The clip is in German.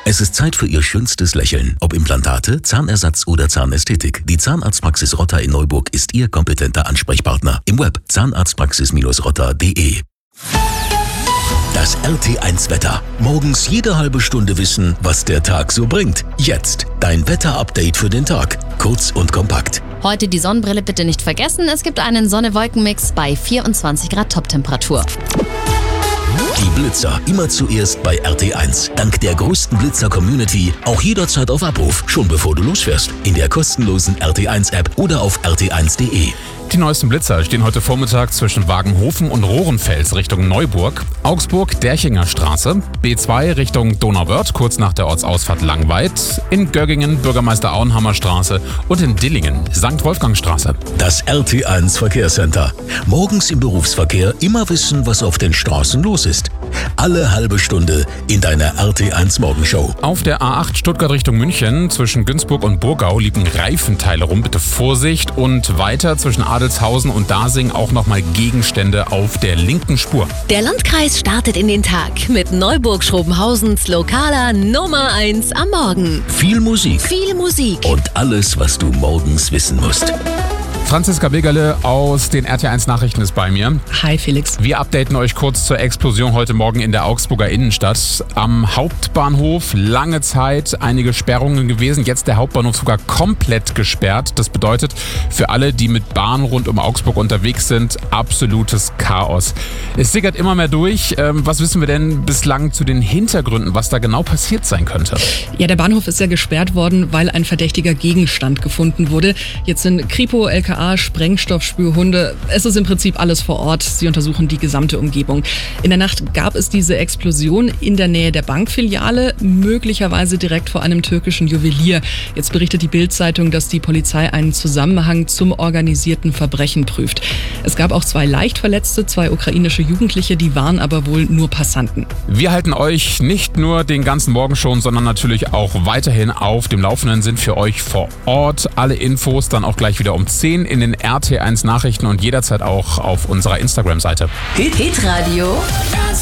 Es ist Zeit für Ihr schönstes Lächeln. Ob Implantate, Zahnersatz oder Zahnästhetik. Die Zahnarztpraxis Rotter in Neuburg ist Ihr kompetenter Ansprechpartner. Im Web zahnarztpraxis-rotter.de. Das RT1 Wetter. Morgens jede halbe Stunde wissen, was der Tag so bringt. Jetzt dein Wetterupdate für den Tag. Kurz und kompakt. Heute die Sonnenbrille bitte nicht vergessen. Es gibt einen Sonne-Wolken-Mix bei 24 Grad Toptemperatur. Die Blitzer immer zuerst bei RT1. Dank der größten Blitzer-Community auch jederzeit auf Abruf, schon bevor du losfährst. In der kostenlosen RT1-App oder auf rt1.de. Die neuesten Blitzer stehen heute Vormittag zwischen Wagenhofen und Rohrenfels Richtung Neuburg, Augsburg Derchinger Straße, B2 Richtung Donauwörth kurz nach der Ortsausfahrt Langweid, in Göggingen Bürgermeister Auenhammer Straße und in Dillingen St. Wolfgang Straße. Das RT1 Verkehrscenter. Morgens im Berufsverkehr immer wissen, was auf den Straßen los ist. Alle halbe Stunde in deiner RT1 Morgenshow. Auf der A8 Stuttgart Richtung München zwischen Günzburg und Burgau liegen Reifenteile rum, bitte Vorsicht, und weiter zwischen Adelshausen und Dasing auch nochmal Gegenstände auf der linken Spur. Der Landkreis startet in den Tag mit Neuburg-Schrobenhausens lokaler Nummer 1 am Morgen. Viel Musik. Viel Musik. Und alles, was du morgens wissen musst. Franziska Begerle aus den RT1 Nachrichten ist bei mir. Hi Felix. Wir updaten euch kurz zur Explosion heute Morgen in der Augsburger Innenstadt. Am Hauptbahnhof lange Zeit einige Sperrungen gewesen. Jetzt der Hauptbahnhof sogar komplett gesperrt. Das bedeutet für alle, die mit Bahn rund um Augsburg unterwegs sind, absolutes Chaos. Es sickert immer mehr durch. Was wissen wir denn bislang zu den Hintergründen, was da genau passiert sein könnte? Ja, der Bahnhof ist ja gesperrt worden, weil ein verdächtiger Gegenstand gefunden wurde. Jetzt sind Kripo, LKA, Sprengstoffspürhunde. Es ist im Prinzip alles vor Ort. Sie untersuchen die gesamte Umgebung. In der Nacht gab es diese Explosion in der Nähe der Bankfiliale, möglicherweise direkt vor einem türkischen Juwelier. Jetzt berichtet die Bild-Zeitung, dass die Polizei einen Zusammenhang zum organisierten Verbrechen prüft. Es gab auch 2 leicht Verletzte, 2 ukrainische Jugendliche, die waren aber wohl nur Passanten. Wir halten euch nicht nur den ganzen Morgen schon, sondern natürlich auch weiterhin auf dem Laufenden, sind für euch vor Ort. Alle Infos dann auch gleich wieder um 10 in den RT1 Nachrichten und jederzeit auch auf unserer Instagram-Seite. Hitradio.